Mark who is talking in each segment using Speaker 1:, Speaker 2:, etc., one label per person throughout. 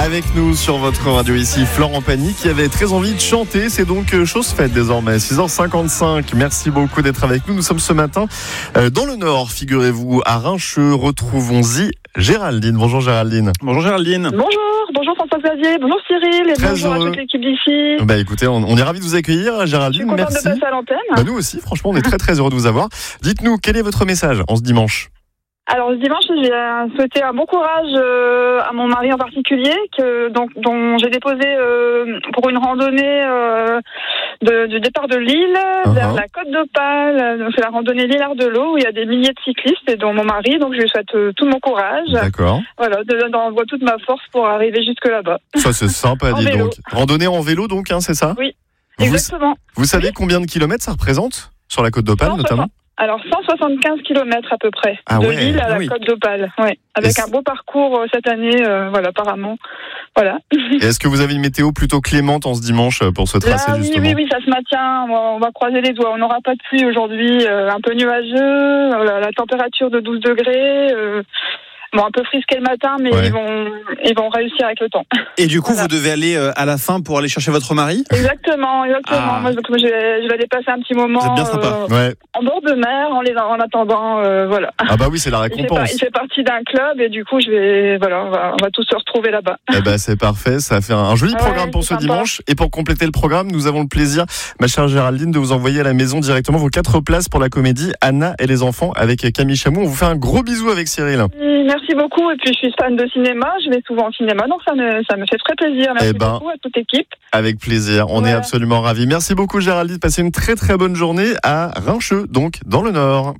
Speaker 1: Avec nous sur votre radio ici, Florent Pagny qui avait très envie de chanter. C'est donc chose faite désormais, 6h55. Merci beaucoup d'être avec nous. Nous sommes ce matin dans le Nord, figurez-vous, à Rincheux. Retrouvons-y Géraldine. Bonjour Géraldine.
Speaker 2: Bonjour Géraldine.
Speaker 3: Bonjour François-Xavier, bonjour Cyril et bonjour à toute l'équipe d'ici.
Speaker 1: Écoutez, on est ravis de vous accueillir Géraldine.
Speaker 3: Je suis contente
Speaker 1: merci.
Speaker 3: de passer à l'antenne.
Speaker 1: Nous aussi, franchement, on est très très heureux de vous avoir. Dites-nous, quel est votre message en ce dimanche ?
Speaker 3: Alors ce dimanche, j'ai souhaité un bon courage à mon mari en particulier, dont j'ai déposé pour une randonnée du départ de Lille vers la Côte d'Opale. Donc c'est la randonnée Lille-Ardelot où il y a des milliers de cyclistes et dont mon mari. Donc je lui souhaite tout mon courage.
Speaker 1: D'accord.
Speaker 3: Voilà, d'envoie toute ma force pour arriver jusque là-bas.
Speaker 1: Ça c'est sympa, dis donc. Randonnée en vélo donc, hein, c'est ça ?
Speaker 3: Oui, exactement.
Speaker 1: Vous savez combien de kilomètres ça représente sur la Côte d'Opale notamment ?
Speaker 3: Alors 175 km à peu près, Lille à la Côte d'Opale, avec un beau parcours cette année, apparemment. Voilà.
Speaker 1: Et est-ce que vous avez une météo plutôt clémente en ce dimanche pour ce tracé justement ?
Speaker 3: Oui, ça se maintient, on va croiser les doigts. On n'aura pas de pluie aujourd'hui, un peu nuageux, la température de 12 degrés... un peu frisqué le matin, mais ils vont réussir avec le temps.
Speaker 2: Et du coup, vous devez aller à la fin pour aller chercher votre mari ?
Speaker 3: Exactement. Moi, je vais aller passer un petit moment
Speaker 2: bien sympa.
Speaker 3: En bord de mer, en attendant, voilà.
Speaker 1: Ah bah oui, c'est la récompense.
Speaker 3: Il fait partie d'un club et du coup, on va tous se retrouver là-bas.
Speaker 1: Eh ben, c'est parfait, ça fait un joli programme pour ce dimanche. Et pour compléter le programme, nous avons le plaisir, ma chère Géraldine, de vous envoyer à la maison directement vos 4 places pour la comédie Anna et les enfants avec Camille Chamou. On vous fait un gros bisou avec Cyril.
Speaker 3: Merci beaucoup, et puis je suis fan de cinéma, je vais souvent au cinéma, donc ça me fait très plaisir. Merci beaucoup à toute l'équipe.
Speaker 1: Avec plaisir, on est absolument ravis. Merci beaucoup Géraldine, passez une très très bonne journée à Rincheux, donc dans le Nord.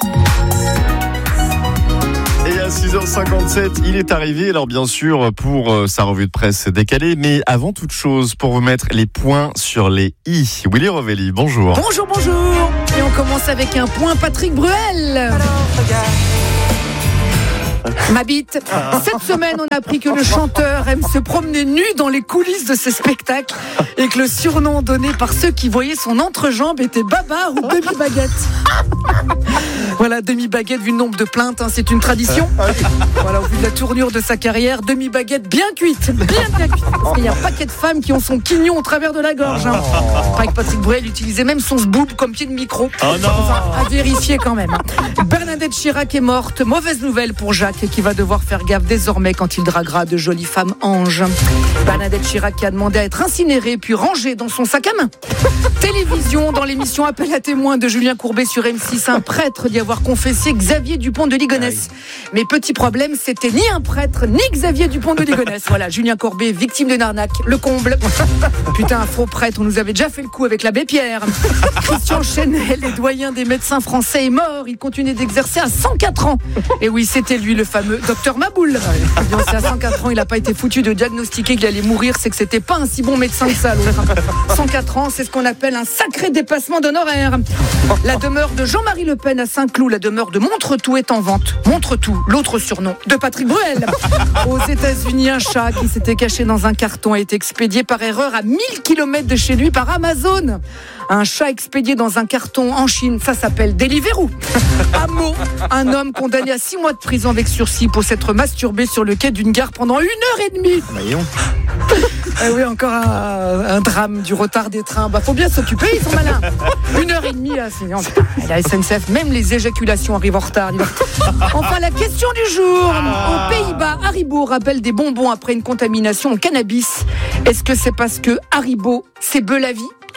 Speaker 1: Et à 6h57, il est arrivé, alors bien sûr pour sa revue de presse décalée, mais avant toute chose, pour vous mettre les points sur les i. Willy Rovelli, bonjour.
Speaker 4: Bonjour. Et on commence avec un point Patrick Bruel. Ma bite. Cette semaine, on a appris que le chanteur aime se promener nu dans les coulisses de ses spectacles et que le surnom donné par ceux qui voyaient son entrejambe était Babar ou Demi-Baguette. Voilà, Demi-Baguette, vu le nombre de plaintes, c'est une tradition. Voilà, au vu de la tournure de sa carrière, Demi-Baguette bien cuite. Parce qu'il y a un paquet de femmes qui ont son quignon au travers de la gorge. Avec Patrick Bruel utilisait même son sboob comme pied de micro. À vérifier quand même. Bernadette Chirac est morte. Mauvaise nouvelle pour Jacques, qui va devoir faire gaffe désormais quand il draguera de jolies femmes anges. Bernadette Chirac qui a demandé à être incinérée puis rangée dans son sac à main. Télévision, dans l'émission Appel à témoins de Julien Courbet sur M6, un prêtre d'y avoir confessé Xavier Dupont de Ligonnès. Mais petit problème, c'était ni un prêtre ni Xavier Dupont de Ligonnès. Voilà, Julien Courbet, victime d'une arnaque, le comble. Putain, un faux prêtre, on nous avait déjà fait le coup avec l'abbé Pierre. Christian Chenel, le doyen des médecins français, est mort. Il continue d'exercer à 104 ans. Et oui, c'était lui le fameux docteur Maboul. C'est à 104 ans, il n'a pas été foutu de diagnostiquer qu'il allait mourir, c'est que c'était pas un si bon médecin que ça, l'autre. 104 ans, c'est ce qu'on appelle un sacré dépassement d'honoraires. La demeure de Jean-Marie Le Pen à Saint-Cloud, la demeure de Montretout est en vente. Montretout, l'autre surnom de Patrick Bruel. Aux États-Unis, un chat qui s'était caché dans un carton a été expédié par erreur à 1000 km de chez lui par Amazon. Un chat expédié dans un carton en Chine, ça s'appelle Deliveroo. À Meaux, un homme condamné à 6 mois de prison avec sursis pour s'être masturbé sur le quai d'une gare pendant 1h30. Oui, encore un drame du retard des trains. Faut bien s'occuper, ils sont malins. 1h30, là, c'est la SNCF, même les éjaculations arrivent en retard. Enfin, la question du jour. Aux Pays-Bas, Haribo rappelle des bonbons après une contamination au cannabis. Est-ce que c'est parce que Haribo, c'est beu la vie ?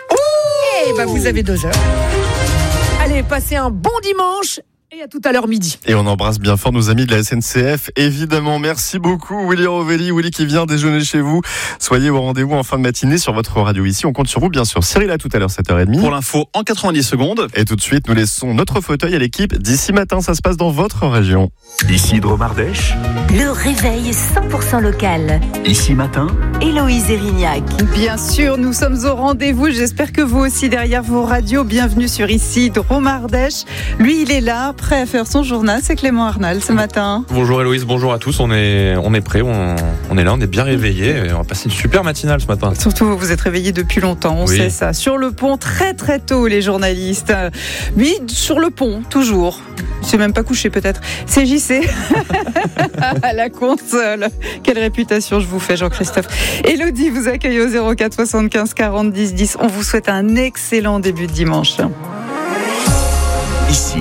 Speaker 4: Vous avez 2 heures. Allez, passez un bon dimanche. Et à tout à l'heure midi.
Speaker 1: Et on embrasse bien fort nos amis de la SNCF, évidemment. Merci beaucoup Willy Rovelli, Willy qui vient déjeuner chez vous. Soyez au rendez-vous en fin de matinée sur votre radio ici. On compte sur vous, bien sûr. Cyril, à tout à l'heure, 7h30.
Speaker 2: Pour l'info, en 90 secondes.
Speaker 1: Et tout de suite, nous laissons notre fauteuil à l'équipe d'ici matin. Ça se passe dans votre région.
Speaker 5: Ici Dromardèche.
Speaker 6: Le réveil 100% local.
Speaker 5: Ici matin.
Speaker 6: Héloïse Erignac.
Speaker 7: Bien sûr, nous sommes au rendez-vous. J'espère que vous aussi derrière vos radios. Bienvenue sur Ici Dromardèche. Lui, il est là, prêt à faire son journal, c'est Clément Arnal ce matin.
Speaker 8: Bonjour Héloïse, bonjour à tous, on est prêts, on est là, on est bien réveillés, et on va passer une super matinale ce matin.
Speaker 7: Surtout, vous êtes réveillés depuis longtemps, on sait ça. Sur le pont, très très tôt les journalistes. Oui, sur le pont, toujours. Je ne suis même pas couché peut-être. C'est JC à la console. Quelle réputation je vous fais, Jean-Christophe. Élodie vous accueille au 04 75 40 10 10. On vous souhaite un excellent début de dimanche.
Speaker 5: Ici,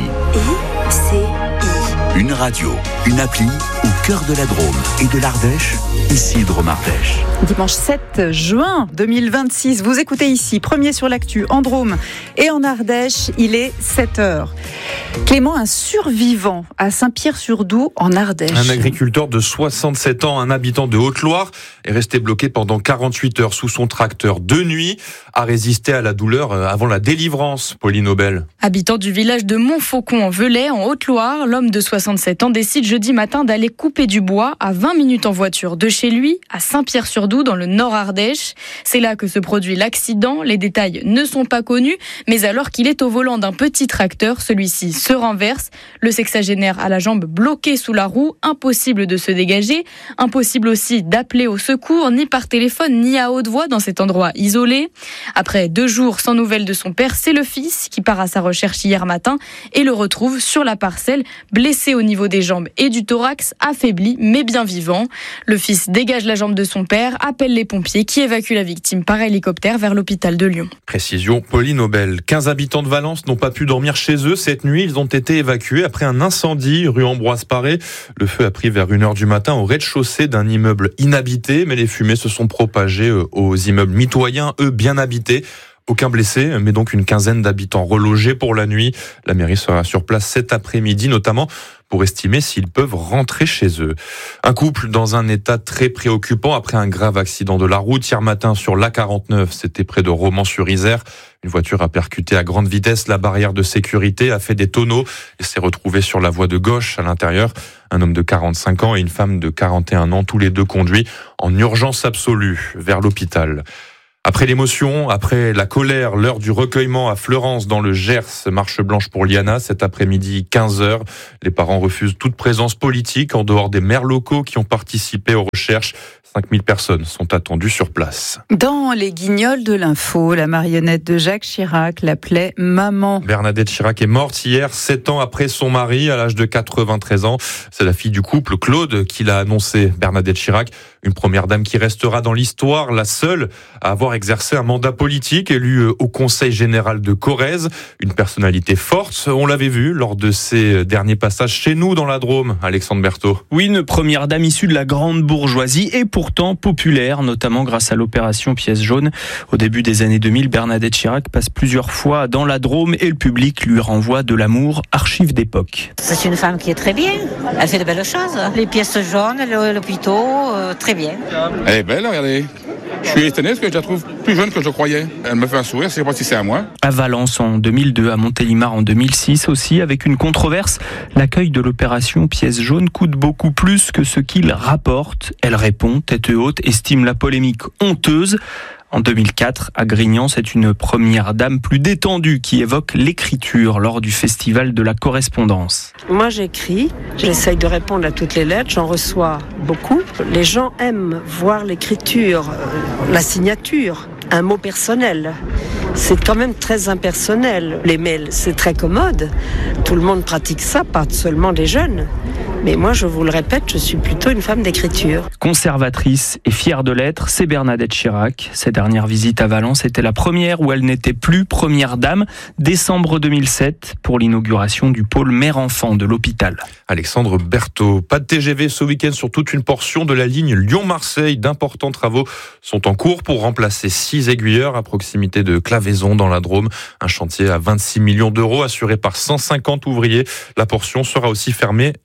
Speaker 5: une radio, une appli au cœur de la Drôme et de l'Ardèche, ici Drôme Ardèche.
Speaker 7: Dimanche 7 juin 2026, vous écoutez ici, premier sur l'actu, en Drôme et en Ardèche, il est 7h. Clément, un survivant à Saint-Pierre-sur-Doubs en Ardèche.
Speaker 8: Un agriculteur de 67 ans, un habitant de Haute-Loire, est resté bloqué pendant 48 heures sous son tracteur de nuit, a résisté à la douleur avant la délivrance. Pauline Aubel.
Speaker 9: Habitant du village de Montfaucon en Velay, en Haute-Loire, l'homme de 67 ans décide jeudi matin d'aller couper du bois à 20 minutes en voiture de chez lui à Saint-Pierre-sur-Doubs dans le Nord Ardèche. C'est là que se produit l'accident. Les détails ne sont pas connus, mais alors qu'il est au volant d'un petit tracteur, celui-ci se renverse. Le sexagénaire a la jambe bloquée sous la roue, impossible de se dégager, impossible aussi d'appeler au secours, ni par téléphone, ni à haute voix dans cet endroit isolé. Après 2 jours sans nouvelles de son père, c'est le fils qui part à sa recherche hier matin et le retrouve sur la parcelle, blessé au niveau des jambes et du thorax, affaibli mais bien vivant. Le fils dégage la jambe de son père, appelle les pompiers qui évacuent la victime par hélicoptère vers l'hôpital de Lyon.
Speaker 8: Précision, Pauline Aubel. 15 habitants de Valence n'ont pas pu dormir chez eux cette nuit. Ils ont été évacués après un incendie rue Ambroise Paré. Le feu a pris vers 1h du matin au rez-de-chaussée d'un immeuble inhabité, mais les fumées se sont propagées aux immeubles mitoyens, eux bien habités. Aucun blessé, mais donc une quinzaine d'habitants relogés pour la nuit. La mairie sera sur place cet après-midi, notamment pour estimer s'ils peuvent rentrer chez eux. Un couple dans un état très préoccupant après un grave accident de la route hier matin sur l'A49. C'était près de Romans-sur-Isère. Une voiture a percuté à grande vitesse la barrière de sécurité, a fait des tonneaux et s'est retrouvée sur la voie de gauche à l'intérieur. Un homme de 45 ans et une femme de 41 ans, tous les deux conduits en urgence absolue vers l'hôpital. Après l'émotion, après la colère, l'heure du recueillement à Fleurance dans le Gers, marche blanche pour Liana, cet après-midi 15h. Les parents refusent toute présence politique en dehors des maires locaux qui ont participé aux recherches. 5000 personnes sont attendues sur place.
Speaker 7: Dans les guignols de l'info, la marionnette de Jacques Chirac l'appelait maman.
Speaker 8: Bernadette Chirac est morte hier, 7 ans après son mari, à l'âge de 93 ans. C'est la fille du couple, Claude, qui l'a annoncé. Bernadette Chirac, une première dame qui restera dans l'histoire, la seule à avoir exercé un mandat politique, élue au Conseil général de Corrèze. Une personnalité forte, on l'avait vu lors de ses derniers passages chez nous dans la Drôme. Alexandre Berthaud.
Speaker 10: Oui, une première dame issue de la grande bourgeoisie et pourtant populaire, notamment grâce à l'opération Pièce jaune. Au début des années 2000, Bernadette Chirac passe plusieurs fois dans la Drôme et le public lui renvoie de l'amour, archive d'époque.
Speaker 11: C'est une femme qui est très bien, elle fait de belles choses. Les pièces jaunes, l'hôpital, très bien.
Speaker 12: Elle est belle, regardez. Je suis étonné parce que je la trouve plus jeune que je croyais. Elle me fait un sourire, je ne sais pas si c'est à moi.
Speaker 10: À Valence en 2002, à Montélimar en 2006 aussi, avec une controverse. L'accueil de l'opération Pièce jaune coûte beaucoup plus que ce qu'il rapporte. Elle répond, tête haute, estime la polémique honteuse. En 2004, à Grignan, c'est une première dame plus détendue qui évoque l'écriture lors du festival de la correspondance.
Speaker 13: Moi j'écris, j'essaye de répondre à toutes les lettres, j'en reçois beaucoup. Les gens aiment voir l'écriture, la signature, un mot personnel. C'est quand même très impersonnel. Les mails, c'est très commode. Tout le monde pratique ça, pas seulement les jeunes. Mais moi, je vous le répète, je suis plutôt une femme d'écriture.
Speaker 10: Conservatrice et fière de l'être, c'est Bernadette Chirac. Ses dernières visites à Valence étaient la première où elle n'était plus première dame, décembre 2007, pour l'inauguration du pôle mère-enfant de l'hôpital.
Speaker 8: Alexandre Berthaud. Pas de TGV ce week-end sur toute une portion de la ligne Lyon-Marseille. D'importants travaux sont en cours pour remplacer 6 aiguilleurs à proximité de Claveyson dans la Drôme. Un chantier à 26 millions d'euros assuré par 150 ouvriers. La portion sera aussi fermée les 2 prochaines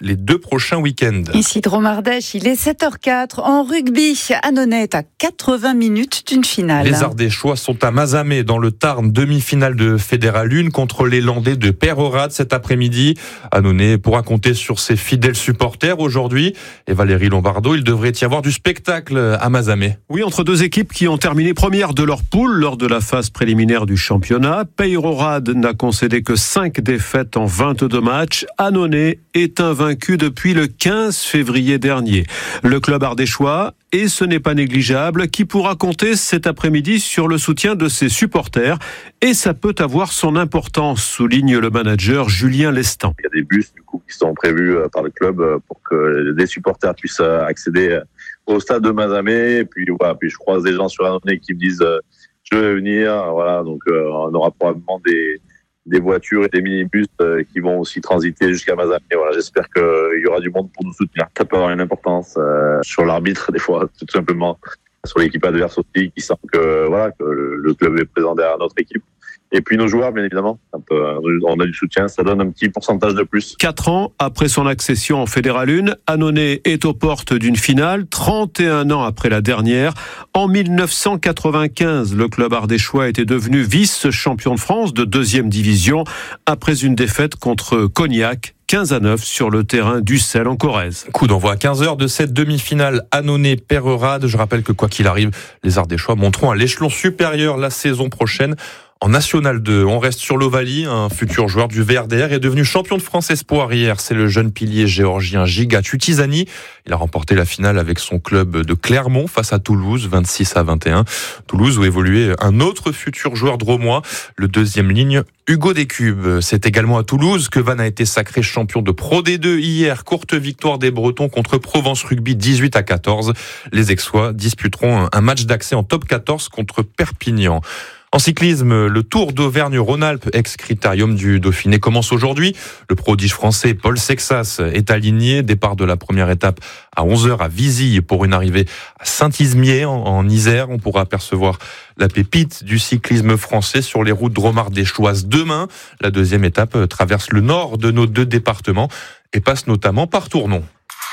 Speaker 8: prochain week-end.
Speaker 7: Ici Dromardèche, il est 7h04. En rugby, Annonay est à 80 minutes d'une finale.
Speaker 8: Les Ardéchois sont à Mazamet dans le Tarn, demi-finale de Fédéral 1 contre les Landais de Peyrehorade cet après-midi. Annonay pourra compter sur ses fidèles supporters aujourd'hui. Et Valérie Lombardo, il devrait y avoir du spectacle à Mazamet.
Speaker 14: Oui, entre deux équipes qui ont terminé première de leur poule lors de la phase préliminaire du championnat. Peyrehorade n'a concédé que 5 défaites en 22 matchs. Annonay est invaincu depuis le 15 février dernier. Le club ardéchois, et ce n'est pas négligeable, qui pourra compter cet après-midi sur le soutien de ses supporters. Et ça peut avoir son importance, souligne le manager Julien Lestan.
Speaker 15: Il y a des bus du coup qui sont prévus par le club pour que les supporters puissent accéder au stade de Mazamet. Et puis voilà, puis je croise des gens sur Annonay qui me disent je vais venir. Voilà, donc on aura probablement des voitures et des minibus qui vont aussi transiter jusqu'à Mazamet. Voilà, j'espère qu'il y aura du monde pour nous soutenir. Ça peut avoir une importance sur l'arbitre des fois, tout simplement, sur l'équipe adverse aussi, qui sent que le club est présent derrière notre équipe. Et puis nos joueurs, bien évidemment, on a du soutien, ça donne un petit pourcentage de plus.
Speaker 14: 4 ans après son accession en Fédéral 1, Annonay est aux portes d'une finale, 31 ans après la dernière. En 1995, le club ardéchois était devenu vice-champion de France de 2e division après une défaite contre Cognac. 15-9 sur le terrain d'Ussel en Corrèze.
Speaker 8: Coup d'envoi à 15h de cette demi-finale Annonay-Peyrehorade. Je rappelle que quoi qu'il arrive, les Ardéchois monteront à l'échelon supérieur la saison prochaine. En National 2, on reste sur l'Ovalie. Un futur joueur du VRDR est devenu champion de France espoir hier. C'est le jeune pilier géorgien Giga Tutizani. Il a remporté la finale avec son club de Clermont face à Toulouse, 26-21. Toulouse où évoluait un autre futur joueur drômois, le 2e ligne Hugo Descubes. C'est également à Toulouse que Vannes a été sacré champion de Pro D2 hier. Courte victoire des Bretons contre Provence Rugby 18-14. Les Aixois disputeront un match d'accès en top 14 contre Perpignan. En cyclisme, le Tour d'Auvergne-Rhône-Alpes, ex-critérium du Dauphiné, commence aujourd'hui. Le prodige français Paul Sexas est aligné. Départ de la première étape à 11h à Visille pour une arrivée à Saint-Izmier en Isère. On pourra apercevoir la pépite du cyclisme français sur les routes dromardéchoises demain. La deuxième étape traverse le nord de nos 2 départements et passe notamment par Tournon.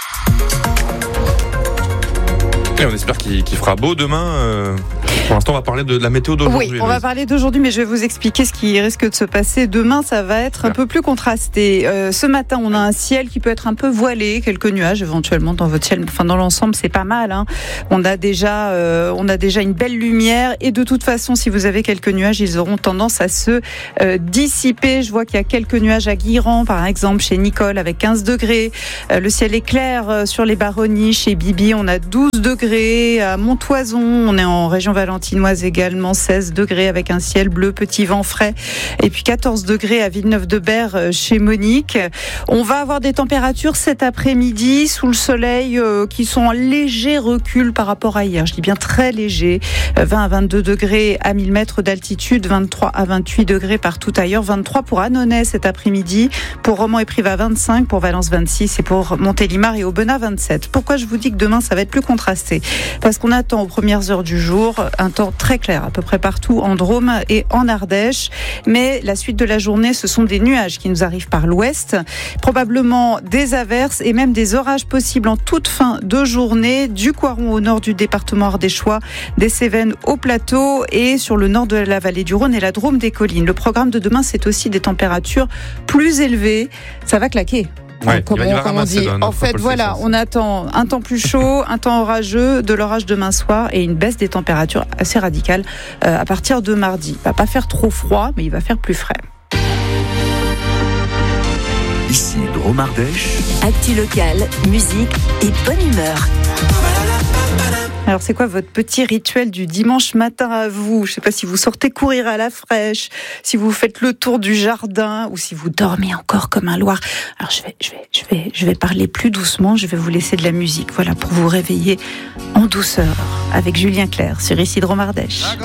Speaker 8: Et on espère qu'il fera beau demain. Pour l'instant, on va parler de la météo d'aujourd'hui.
Speaker 7: Oui, on va parler d'aujourd'hui, mais je vais vous expliquer ce qui risque de se passer. Demain, ça va être un peu plus contrasté. Ce matin, on a un ciel qui peut être un peu voilé, quelques nuages éventuellement dans votre ciel. Enfin, dans l'ensemble, c'est pas mal. Hein. On a déjà une belle lumière. Et de toute façon, si vous avez quelques nuages, ils auront tendance à se dissiper. Je vois qu'il y a quelques nuages à Guiran, par exemple, chez Nicole, avec 15 degrés. Le ciel est clair sur les Baronnies. Chez Bibi, on a 12 degrés. À Montoison, on est en région valentinoise également, 16 degrés avec un ciel bleu, petit vent frais. Et puis 14 degrés à Villeneuve-de-Berre chez Monique. On va avoir des températures cet après-midi sous le soleil qui sont en léger recul par rapport à hier. Je dis bien très léger. 20 à 22 degrés à 1000 mètres d'altitude, 23 à 28 degrés partout ailleurs. 23 pour Annonay cet après-midi, pour Romans et Privas 25, pour Valence 26 et pour Montélimar et Aubenas 27. Pourquoi je vous dis que demain ça va être plus contrasté ? Parce qu'on attend aux premières heures du jour un temps très clair à peu près partout en Drôme et en Ardèche, mais la suite de la journée, ce sont des nuages qui nous arrivent par l'ouest, probablement des averses et même des orages possibles en toute fin de journée, du Coiron au nord du département ardéchois, des Cévennes au plateau et sur le nord de la vallée du Rhône et la Drôme des collines. Le programme de demain, c'est aussi des températures plus élevées. Ça va claquer.
Speaker 8: Ouais,
Speaker 7: comme on dit. En fait, voilà, on attend un temps plus chaud, un temps orageux, de l'orage demain soir et une baisse des températures assez radicale à partir de mardi. Il va pas faire trop froid, mais il va faire plus frais.
Speaker 5: Ici Dromardèche.
Speaker 6: Actu locale, musique et bonne humeur.
Speaker 7: Alors, c'est quoi votre petit rituel du dimanche matin à vous ? Je ne sais pas si vous sortez courir à la fraîche, si vous faites le tour du jardin ou si vous dormez encore comme un loir. Alors, je vais parler plus doucement. Je vais vous laisser de la musique, voilà, pour vous réveiller en douceur avec Julien Clerc sur Ici Dromardèche.